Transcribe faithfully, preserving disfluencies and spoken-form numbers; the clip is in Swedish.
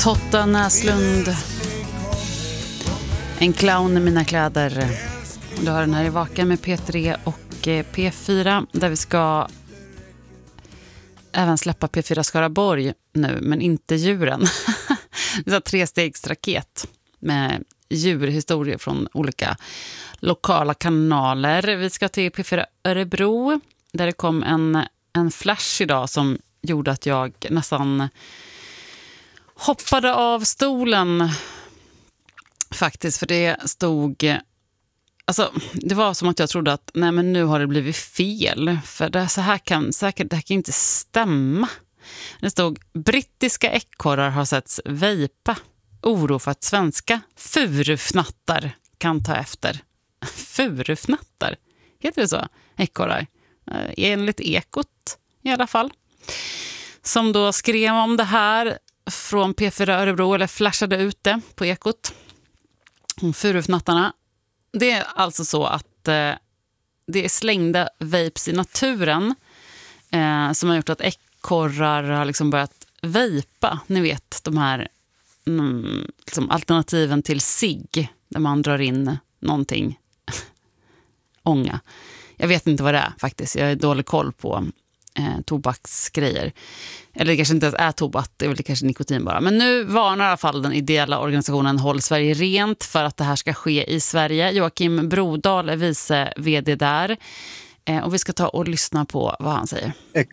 Totta Näslund. En clown i mina kläder. Du har den här i Vaka med P tre och P fyra, där vi ska även släppa P fyra Skaraborg nu, men inte djuren. Det är trestegsraket med djurhistorier från olika lokala kanaler. Vi ska till P fyra Örebro, där det kom en, en flash idag som gjorde att jag nästan hoppade av stolen faktiskt, för det stod, alltså det var som att jag trodde att nej, men nu har det blivit fel, för det, så här kan säkert det här kan inte stämma. Det stod: brittiska ekorrar har setts vejpa, oro för att svenska furufnattar kan ta efter. Furufnattar, heter det så? Ekorrar, enligt Ekot i alla fall, som då skrev om det här från P fyra Örebro, eller flashade ut det på Ekot om furufnattarna. Det är alltså så att eh, det är slängda vapes i naturen eh, som har gjort att ekorrar har liksom börjat vejpa. Ni vet, de här mm, liksom alternativen till cigg, där man drar in någonting. Ånga. Jag vet inte vad det är faktiskt. Jag har dålig koll på eh, tobaksgrejer. Eller det kanske inte ens är tobak, det är väl kanske nikotin bara. Men nu varnar i alla fall den ideella organisationen Håll Sverige Rent för att det här ska ske i Sverige. Joakim Brodal är vice vd där. Eh, och vi ska ta och lyssna på vad han säger.